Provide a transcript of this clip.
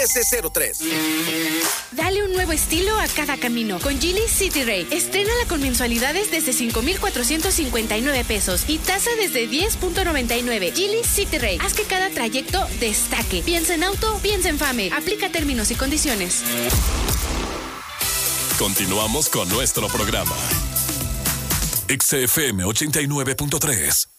1303. Dale un nuevo estilo a cada camino con Geely City Ray. Estrénala con mensualidades desde 5,459 pesos y tasa desde 10,99. Geely City Ray. Haz que cada trayecto destaque. Piensa en auto, piensa en FAME. Aplica términos y condiciones. Continuamos con nuestro programa. XFM 89.3.